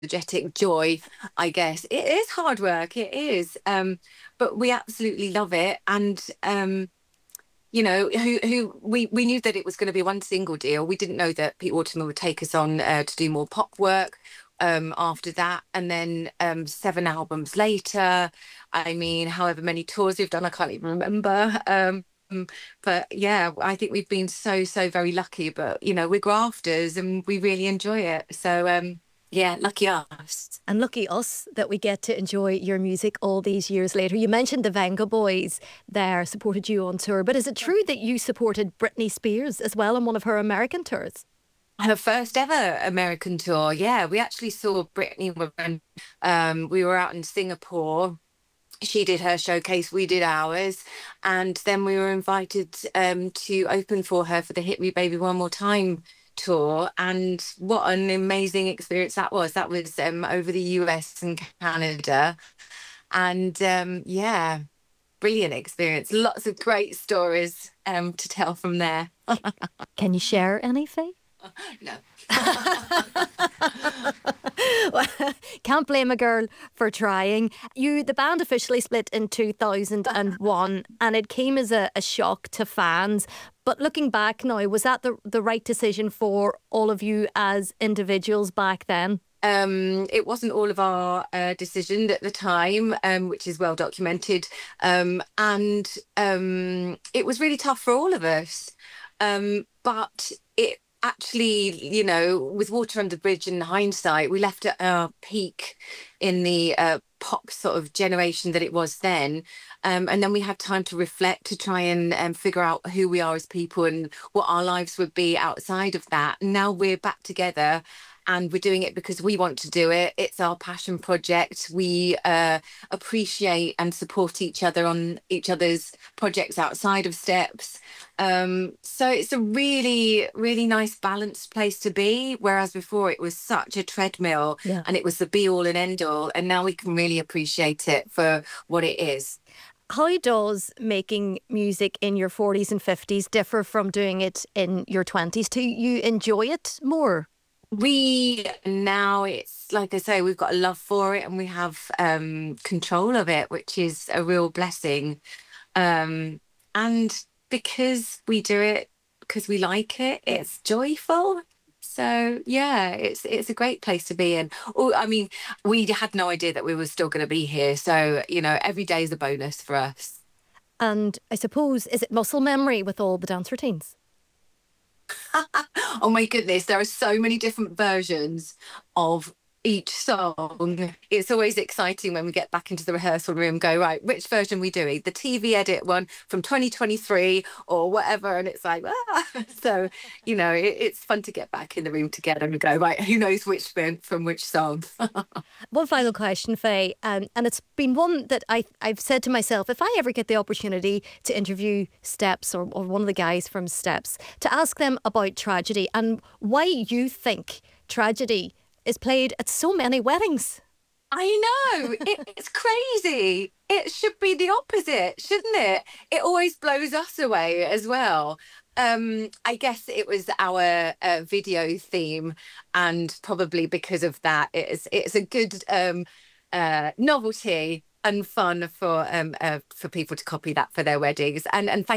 unapologetic joy, I guess. It is hard work, it is. But we absolutely love it. And who we knew that it was going to be one single deal. We didn't know that Pete Waterman would take us on to do more pop work after that, and then 7 albums later. I mean, however many tours we've done, I can't even remember. But yeah, I think we've been so very lucky. But we're grafters and we really enjoy it. So yeah, lucky us. And lucky us that we get to enjoy your music all these years later. You mentioned the Venga Boys there supported you on tour, but is it true that you supported Britney Spears as well on one of her American tours? Her first ever American tour. Yeah, we actually saw Britney when we were out in Singapore. She did her showcase, we did ours, and then we were invited to open for her for the Hit Me Baby One More Time tour. And what an amazing experience that was. That was over the US and Canada. And yeah, brilliant experience. Lots of great stories to tell from there. Can you share anything? No. Well, can't blame a girl for trying. The band officially split in 2001 and it came as a shock to fans. But looking back now, was that the right decision for all of you as individuals back then? It wasn't all of our decision at the time, which is well documented. And it was really tough for all of us. But it actually, with water under the bridge in hindsight, we left at our peak in the pop sort of generation that it was then. And then we had time to reflect, to try and figure out who we are as people and what our lives would be outside of that. And now we're back together and we're doing it because we want to do it. It's our passion project. We appreciate and support each other on each other's projects outside of Steps. So it's a really, really nice balanced place to be. Whereas before it was such a treadmill Yeah. and it was the be all and end all. And now we can really appreciate it for what it is. How does making music in your 40s and 50s differ from doing it in your 20s? Do you enjoy it more? We now, it's like I say, we've got a love for it and we have control of it, which is a real blessing. And because we do it because we like it, it's joyful. So yeah, it's a great place to be in. Oh, I mean, we had no idea that we were still going to be here. So, every day is a bonus for us. And I suppose, is it muscle memory with all the dance routines? Oh my goodness, there are so many different versions of each song. It's always exciting when we get back into the rehearsal room, go, right, which version are we doing? The TV edit one from 2023 or whatever. And it's like, ah. So, it's fun to get back in the room together and go, right, who knows which bit from which song? One final question, Faye, and it's been one that I've said to myself, if I ever get the opportunity to interview Steps or one of the guys from Steps, to ask them about tragedy and why you think tragedy is played at so many weddings. I know, it's crazy. It should be the opposite, shouldn't it? It always blows us away as well. I guess it was our video theme, and probably because of that, it's a good novelty and fun for people to copy that for their weddings. And thank